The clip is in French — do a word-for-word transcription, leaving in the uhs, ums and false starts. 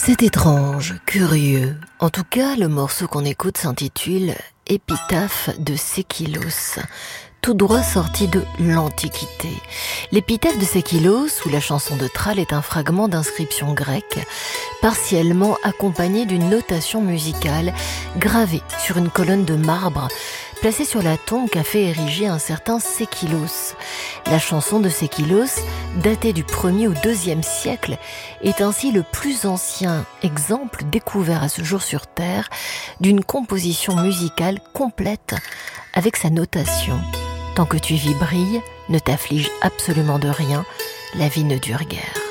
C'est étrange, curieux. En tout cas, le morceau qu'on écoute s'intitule « Épitaphe de Sékilos », tout droit sorti de l'Antiquité. L'épitaphe de Sékilos, ou la chanson de Thrale, est un fragment d'inscription grecque, partiellement accompagné d'une notation musicale gravée sur une colonne de marbre, placée sur la tombe qu'a fait ériger un certain Sékilos. La chanson de Sékilos, datée du premier ou deuxième siècle, est ainsi le plus ancien exemple découvert à ce jour sur Terre d'une composition musicale complète avec sa notation. Tant que tu vis brille, ne t'afflige absolument de rien, la vie ne dure guère.